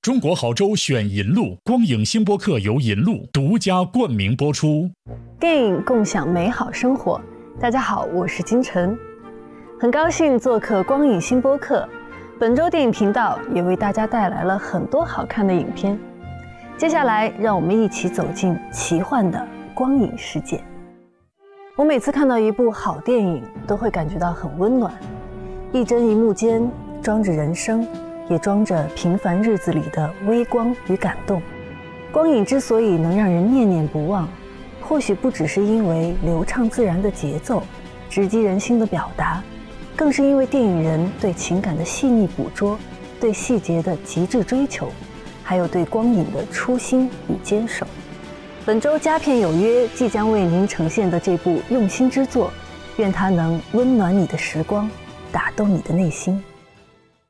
中国好州选银路，光影星播客由银路独家冠名播出。 电影共享美好生活。大家好，我是金晨，很高兴做客光影星播客。本周电影频道也为大家带来了很多好看的影片。接下来，让我们一起走进奇幻的光影世界。我每次看到一部好电影，都会感觉到很温暖。一帧一幕间，装着人生，也装着平凡日子里的微光与感动。光影之所以能让人念念不忘，或许不只是因为流畅自然的节奏，直击人心的表达，更是因为电影人对情感的细腻捕捉，对细节的极致追求，还有对光影的初心与坚守。本周佳片有约即将为您呈现的这部用心之作，愿它能温暖你的时光，打动你的内心。